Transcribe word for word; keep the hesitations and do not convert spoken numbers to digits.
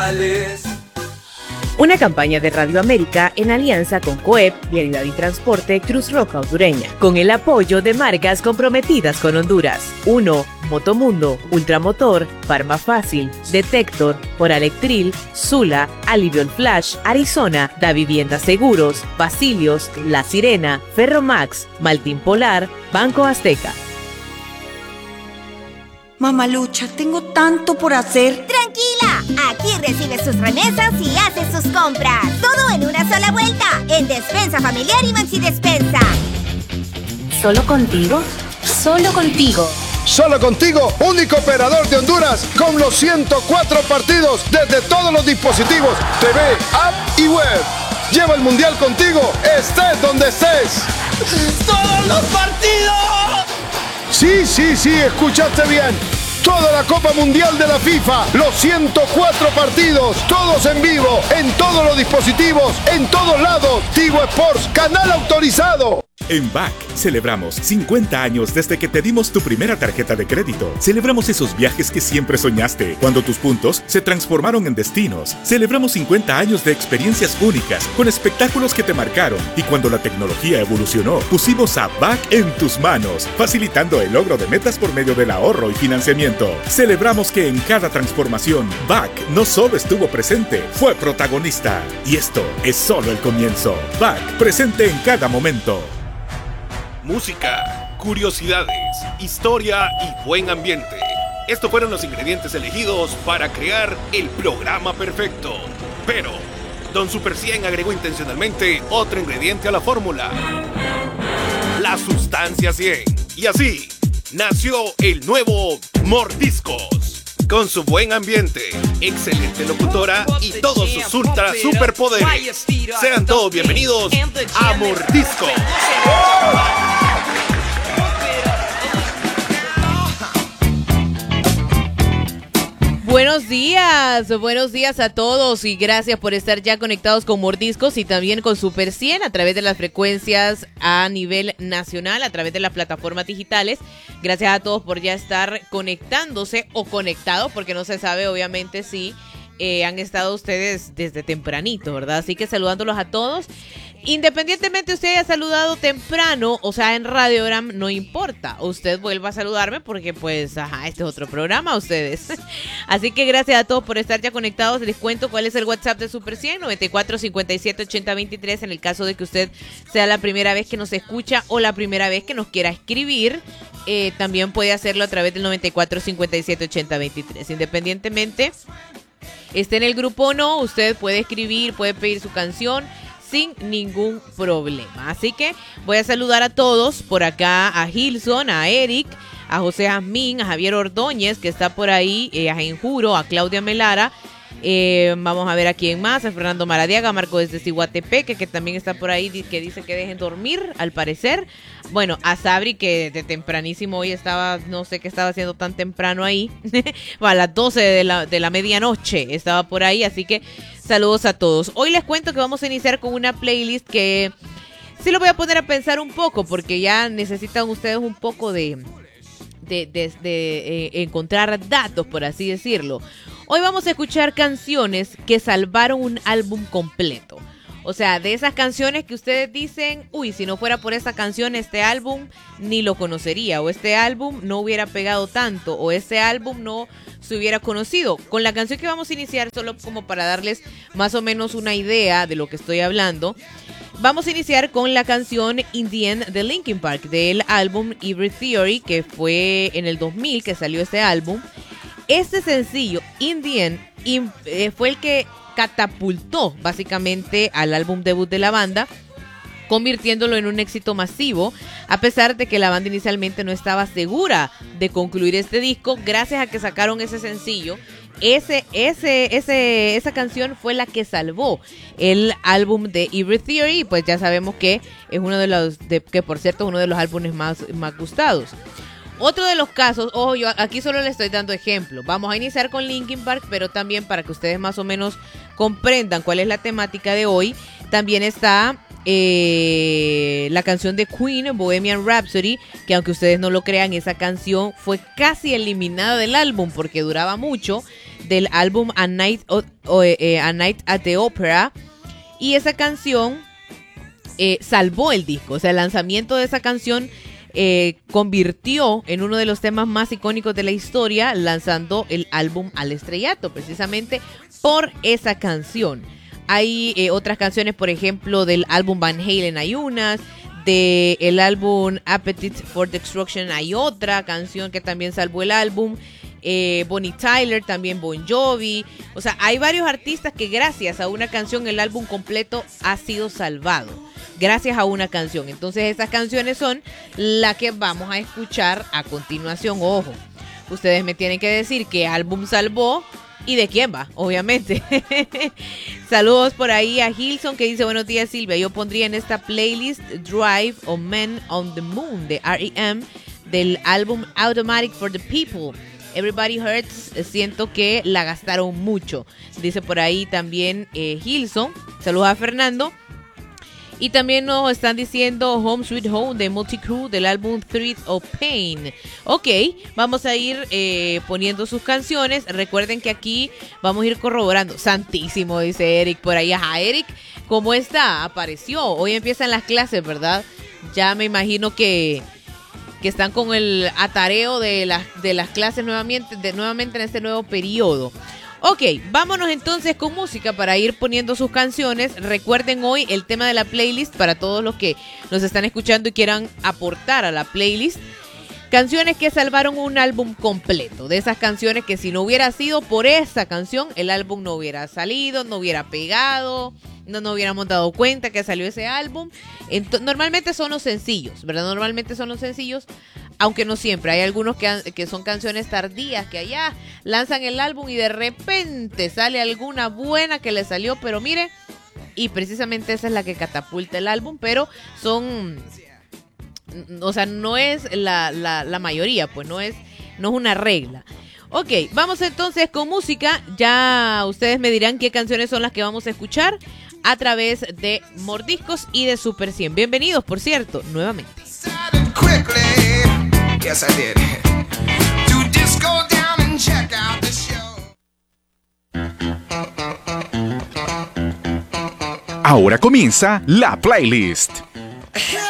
Una campaña de Radio América en alianza con COEP, Vialidad y Transporte Cruz Roja Hondureña, con el apoyo de marcas comprometidas con Honduras. uno. Motomundo, Ultramotor, Farma Fácil, Detector, Oralectril, Zula, Alivion Flash, Arizona, Da Vivienda Seguros, Basilios, La Sirena, Ferromax, Maltín Polar, Banco Azteca. Mamalucha, tengo tanto por hacer. ¡Tranquila! Aquí recibe sus remesas y hace sus compras. Todo en una sola vuelta. En Despensa Familiar y Maxi Despensa. ¿Solo contigo? Solo contigo. Solo contigo, único operador de Honduras con los ciento cuatro partidos desde todos los dispositivos, T V, app y web. Lleva el mundial contigo, estés donde estés. ¡Todos los partidos! Sí, sí, sí, escuchaste bien. Toda la Copa Mundial de la FIFA, los ciento cuatro partidos, todos en vivo, en todos los dispositivos, en todos lados. Tigo Sports, canal autorizado. En B A C celebramos cincuenta años desde que te dimos tu primera tarjeta de crédito. Celebramos esos viajes que siempre soñaste, cuando tus puntos se transformaron en destinos. Celebramos cincuenta años de experiencias únicas, con espectáculos que te marcaron. Y cuando la tecnología evolucionó, pusimos a B A C en tus manos, facilitando el logro de metas por medio del ahorro y financiamiento. Celebramos que en cada transformación, B A C no solo estuvo presente, fue protagonista. Y esto es solo el comienzo. B A C, presente en cada momento. Música, curiosidades, historia y buen ambiente. Estos fueron los ingredientes elegidos para crear el programa perfecto. Pero Don Super cien agregó intencionalmente otro ingrediente a la fórmula: la sustancia cien. Y así nació el nuevo Mordiscos. Con su buen ambiente, excelente locutora y todos sus ultra superpoderes. Sean todos bienvenidos a Mordiscos. Buenos días, buenos días a todos y gracias por estar ya conectados con Mordiscos y también con Super cien a través de las frecuencias a nivel nacional, a través de las plataformas digitales. Gracias a todos por ya estar conectándose o conectados, porque no se sabe obviamente si eh, han estado ustedes desde tempranito, ¿verdad? Así que saludándolos a todos. Independientemente usted haya saludado temprano, o sea, en Radiogram, no importa. Usted vuelva a saludarme porque, pues, ajá, este es otro programa, ustedes. Así que gracias a todos por estar ya conectados. Les cuento cuál es el WhatsApp de Super cien, noventa y cuatro, cincuenta y siete, ochenta, veintitrés, en el caso de que usted sea la primera vez que nos escucha o la primera vez que nos quiera escribir. Eh, también puede hacerlo a través del noventa y cuatro, cincuenta y siete, ochenta, veintitrés. Independientemente esté en el grupo o no, usted puede escribir, puede pedir su canción sin ningún problema. Así que voy a saludar a todos por acá, a Gilson, a Eric, a José Jazmín, a Javier Ordóñez, que está por ahí, eh, a Genjuro, a Claudia Melara. Eh, vamos a ver a quién más, a Fernando Maradiaga, Marco desde Ciguatepeque, que también está por ahí, que dice que dejen dormir, al parecer. Bueno, a Sabri, que de tempranísimo hoy estaba, no sé qué estaba haciendo tan temprano ahí, a las doce de la, de la medianoche estaba por ahí, así que saludos a todos. Hoy les cuento que vamos a iniciar con una playlist que sí lo voy a poner a pensar un poco, porque ya necesitan ustedes un poco de, de, de, de eh, encontrar datos, por así decirlo. Hoy vamos a escuchar canciones que salvaron un álbum completo. O sea, de esas canciones que ustedes dicen, uy, si no fuera por esa canción, este álbum ni lo conocería, o este álbum no hubiera pegado tanto, o este álbum no se hubiera conocido. Con la canción que vamos a iniciar, solo como para darles más o menos una idea de lo que estoy hablando, vamos a iniciar con la canción In the End de Linkin Park, del álbum Every Theory, que fue en el dos mil que salió este álbum. Este sencillo, In the End, in, eh, fue el que catapultó básicamente al álbum debut de la banda, convirtiéndolo en un éxito masivo, a pesar de que la banda inicialmente no estaba segura de concluir este disco. Gracias a que sacaron ese sencillo, ese, ese, ese, esa canción fue la que salvó el álbum de Every Theory, pues ya sabemos que es uno de los, de, que por cierto es uno de los álbumes más, más gustados. Otro de los casos, ojo, yo aquí solo les estoy dando ejemplo. Vamos a iniciar con Linkin Park, pero también para que ustedes más o menos comprendan cuál es la temática de hoy, también está eh, la canción de Queen, Bohemian Rhapsody, que aunque ustedes no lo crean, esa canción fue casi eliminada del álbum porque duraba mucho. del álbum A Night, o, o, eh, A Night at the Opera, y esa canción eh, salvó el disco. O sea, el lanzamiento de esa canción eh, convirtió en uno de los temas más icónicos de la historia, lanzando el álbum al estrellato, precisamente por esa canción. Hay eh, otras canciones, por ejemplo, del álbum Van Halen hay unas, del álbum Appetite for Destruction hay otra canción que también salvó el álbum. Eh, Bonnie Tyler, también Bon Jovi. O sea, hay varios artistas que gracias a una canción el álbum completo ha sido salvado. Gracias a una canción. Entonces esas canciones son las que vamos a escuchar a continuación. Ojo, ustedes me tienen que decir qué álbum salvó y de quién va, obviamente. Saludos por ahí a Gilson, que dice: buenos días, Silvia, yo pondría en esta playlist Drive o Men on the Moon de R E M del álbum Automatic for the People. Everybody Hurts, siento que la gastaron mucho, dice por ahí también eh, Gilson. Saludos a Fernando. Y también nos están diciendo Home Sweet Home de Multicrew del álbum Threads of Pain. Ok, vamos a ir eh, poniendo sus canciones. Recuerden que aquí vamos a ir corroborando. Santísimo, dice Eric por ahí. Ajá, Eric, ¿cómo está? Apareció. Hoy empiezan las clases, ¿verdad? Ya me imagino que... que están con el atareo de las, de las clases nuevamente, de, nuevamente en este nuevo periodo. Ok, vámonos entonces con música para ir poniendo sus canciones. Recuerden hoy el tema de la playlist para todos los que nos están escuchando y quieran aportar a la playlist. Canciones que salvaron un álbum completo. De esas canciones que si no hubiera sido por esa canción, el álbum no hubiera salido, no hubiera pegado, no nos hubiéramos dado cuenta que salió ese álbum. Ent- normalmente son los sencillos, ¿verdad? Normalmente son los sencillos, aunque no siempre. Hay algunos que, han, que son canciones tardías, que allá lanzan el álbum y de repente sale alguna buena que le salió, pero mire, y precisamente esa es la que catapulta el álbum, pero son... O sea, no es la, la, la mayoría, pues no es, no es una regla. Ok, vamos entonces con música. Ya ustedes me dirán qué canciones son las que vamos a escuchar a través de Mordiscos y de Super cien. Bienvenidos, por cierto, nuevamente. Ahora comienza la playlist.